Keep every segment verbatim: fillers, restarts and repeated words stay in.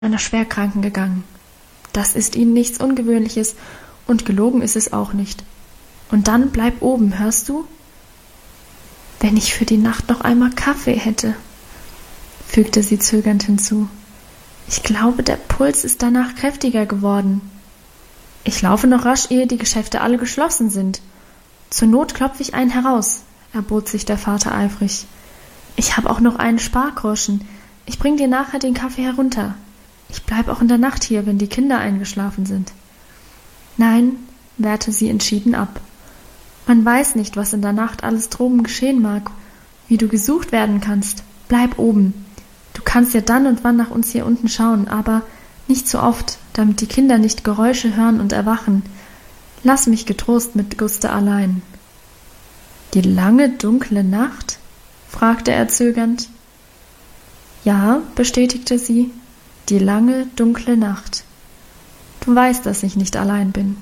einer Schwerkranken gegangen. Das ist ihnen nichts Ungewöhnliches und gelogen ist es auch nicht. Und dann bleib oben, hörst du? Wenn ich für die Nacht noch einmal Kaffee hätte, fügte sie zögernd hinzu. Ich glaube, der Puls ist danach kräftiger geworden. Ich laufe noch rasch, ehe die Geschäfte alle geschlossen sind. Zur Not klopfe ich einen heraus, erbot sich der Vater eifrig. Ich habe auch noch einen Spargroschen. Ich bring dir nachher den Kaffee herunter. Ich bleib auch in der Nacht hier, wenn die Kinder eingeschlafen sind. Nein, wehrte sie entschieden ab. Man weiß nicht, was in der Nacht alles droben geschehen mag, wie du gesucht werden kannst. Bleib oben. Du kannst ja dann und wann nach uns hier unten schauen, aber nicht so oft, damit die Kinder nicht Geräusche hören und erwachen. Lass mich getrost mit Guste allein. Die lange, dunkle Nacht? Fragte er zögernd. Ja, bestätigte sie, die lange, dunkle Nacht. Du weißt, dass ich nicht allein bin.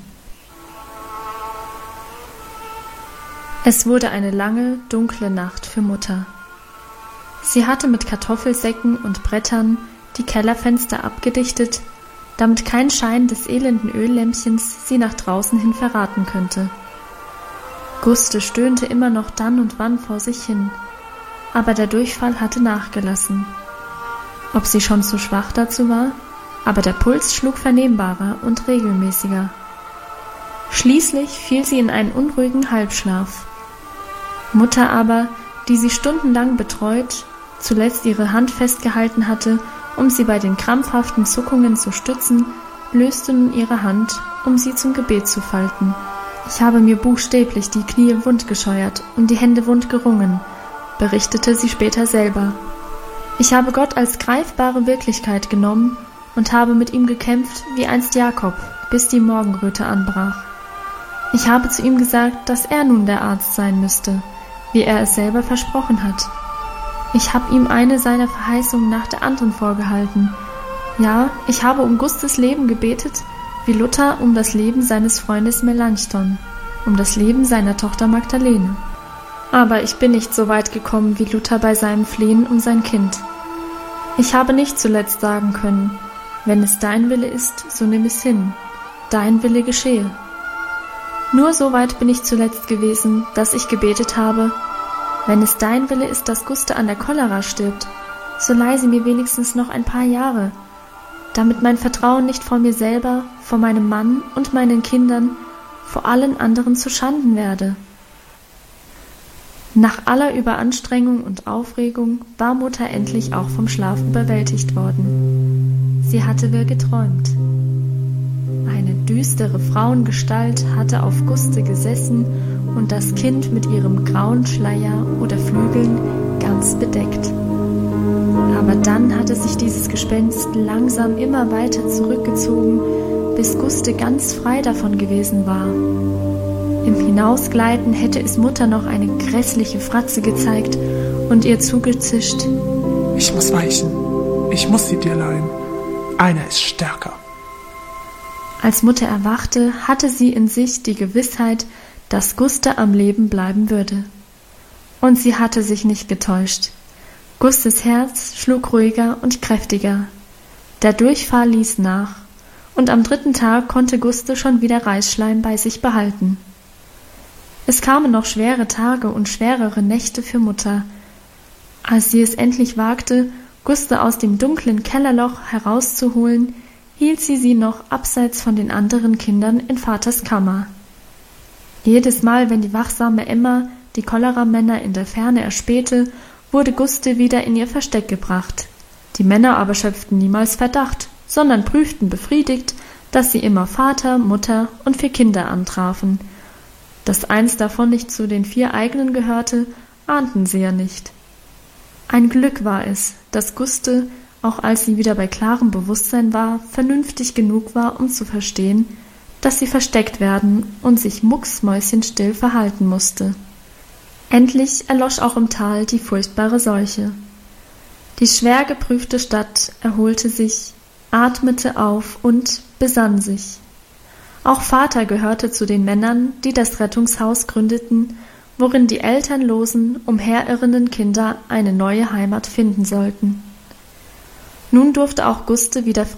Es wurde eine lange, dunkle Nacht für Mutter. Sie hatte mit Kartoffelsäcken und Brettern die Kellerfenster abgedichtet, damit kein Schein des elenden Öllämpchens sie nach draußen hin verraten könnte. Guste stöhnte immer noch dann und wann vor sich hin, aber der Durchfall hatte nachgelassen. Ob sie schon zu schwach dazu war, aber der Puls schlug vernehmbarer und regelmäßiger. Schließlich fiel sie in einen unruhigen Halbschlaf. Mutter aber, die sie stundenlang betreut, zuletzt ihre Hand festgehalten hatte, um sie bei den krampfhaften Zuckungen zu stützen, löste nun ihre Hand, um sie zum Gebet zu falten. Ich habe mir buchstäblich die Knie wund gescheuert und die Hände wund gerungen, berichtete sie später selber. Ich habe Gott als greifbare Wirklichkeit genommen und habe mit ihm gekämpft wie einst Jakob, bis die Morgenröte anbrach. Ich habe zu ihm gesagt, dass er nun der Arzt sein müsste, wie er es selber versprochen hat. Ich habe ihm eine seiner Verheißungen nach der anderen vorgehalten. Ja, ich habe um Gustes Leben gebetet, wie Luther um das Leben seines Freundes Melanchthon, um das Leben seiner Tochter Magdalene. Aber ich bin nicht so weit gekommen wie Luther bei seinem Flehen um sein Kind. Ich habe nicht zuletzt sagen können, wenn es dein Wille ist, so nimm es hin, dein Wille geschehe. Nur so weit bin ich zuletzt gewesen, dass ich gebetet habe, wenn es dein Wille ist, dass Guste an der Cholera stirbt, so leih sie mir wenigstens noch ein paar Jahre, damit mein Vertrauen nicht vor mir selber, vor meinem Mann und meinen Kindern, vor allen anderen zu Schanden werde. Nach aller Überanstrengung und Aufregung war Mutter endlich auch vom Schlaf überwältigt worden. Sie hatte wirr geträumt. Eine düstere Frauengestalt hatte auf Guste gesessen und das Kind mit ihrem grauen Schleier oder Flügeln ganz bedeckt. Aber dann hatte sich dieses Gespenst langsam immer weiter zurückgezogen, bis Guste ganz frei davon gewesen war. Im Hinausgleiten hätte es Mutter noch eine grässliche Fratze gezeigt und ihr zugezischt: Ich muss weichen, ich muss sie dir leihen, einer ist stärker. Als Mutter erwachte, hatte sie in sich die Gewissheit, dass Guste am Leben bleiben würde. Und sie hatte sich nicht getäuscht. Gustes Herz schlug ruhiger und kräftiger. Der Durchfall ließ nach, und am dritten Tag konnte Guste schon wieder Reisschleim bei sich behalten. Es kamen noch schwere Tage und schwerere Nächte für Mutter. Als sie es endlich wagte, Guste aus dem dunklen Kellerloch herauszuholen, hielt sie sie noch abseits von den anderen Kindern in Vaters Kammer. Jedes Mal, wenn die wachsame Emma die Choleramänner in der Ferne erspähte, wurde Guste wieder in ihr Versteck gebracht. Die Männer aber schöpften niemals Verdacht, sondern prüften befriedigt, dass sie immer Vater, Mutter und vier Kinder antrafen. Dass eins davon nicht zu den vier eigenen gehörte, ahnten sie ja nicht. Ein Glück war es, dass Guste, auch als sie wieder bei klarem Bewusstsein war, vernünftig genug war, um zu verstehen, dass sie versteckt werden und sich mucksmäuschenstill verhalten musste. Endlich erlosch auch im Tal die furchtbare Seuche. Die schwer geprüfte Stadt erholte sich, atmete auf und besann sich. Auch Vater gehörte zu den Männern, die das Rettungshaus gründeten, worin die elternlosen, umherirrenden Kinder eine neue Heimat finden sollten. Nun durfte auch Guste wieder